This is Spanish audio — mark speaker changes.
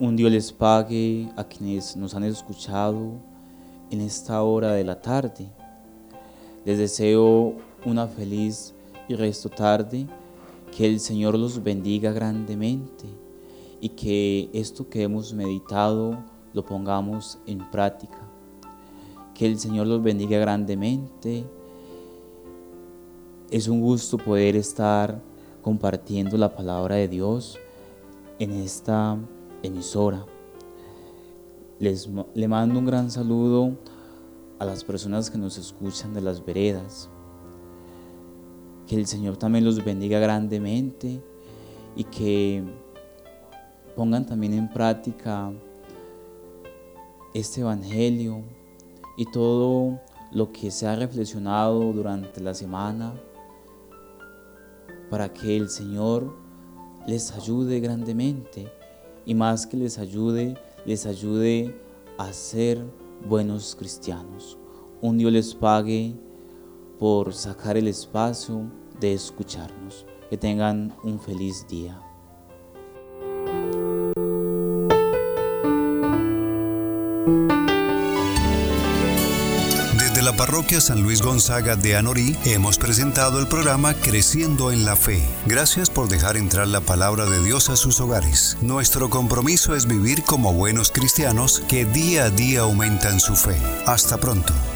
Speaker 1: Un Dios les pague a quienes nos han escuchado en esta hora de la tarde. Les deseo una feliz y resto tarde, que el Señor los bendiga grandemente y que esto que hemos meditado lo pongamos en práctica. Que el Señor los bendiga grandemente. Es un gusto poder estar compartiendo la palabra de Dios en esta emisora. Le mando un gran saludo a las personas que nos escuchan de las veredas. Que el Señor también los bendiga grandemente y que pongan también en práctica este evangelio y todo lo que se ha reflexionado durante la semana, para que el Señor les ayude grandemente y más que les ayude a ser buenos cristianos. Un Dios les pague por sacar el espacio de escucharnos. Que tengan un feliz día.
Speaker 2: Desde la parroquia San Luis Gonzaga de Anorí hemos presentado el programa Creciendo en la Fe. Gracias por dejar entrar la palabra de Dios a sus hogares. Nuestro compromiso es vivir como buenos cristianos que día a día aumentan su fe. Hasta pronto.